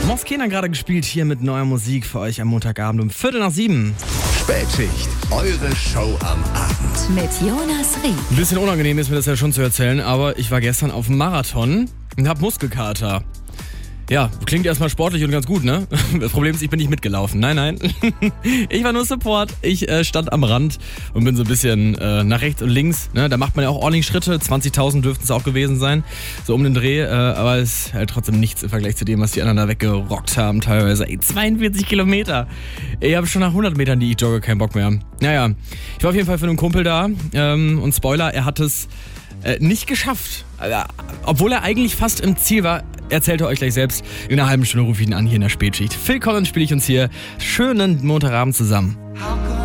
Moskena gerade gespielt hier mit neuer Musik für euch am Montagabend um 6:45. Spätschicht, eure Show am Abend. Mit Jonas Rieck. Ein bisschen unangenehm ist mir das ja schon zu erzählen, aber ich war gestern auf dem Marathon und hab Muskelkater. Ja, klingt erstmal sportlich und ganz gut, ne? Das Problem ist, ich bin nicht mitgelaufen. Nein. Ich war nur Support. Ich stand am Rand und bin so ein bisschen nach rechts und links. Ne? Da macht man ja auch ordentlich Schritte. 20.000 dürften es auch gewesen sein. So um den Dreh. Aber es ist halt trotzdem nichts im Vergleich zu dem, was die anderen da weggerockt haben teilweise. 42 Kilometer. Ich habe schon nach 100 Metern, die ich jogge, keinen Bock mehr. Naja, ich war auf jeden Fall für einen Kumpel da. Und Spoiler, er hat es nicht geschafft. Obwohl er eigentlich fast im Ziel war. Erzählt er euch gleich selbst. In einer halben Stunde rufe ich ihn an hier in der Spätschicht. Phil Collins spiele ich uns hier schönen Montagabend zusammen.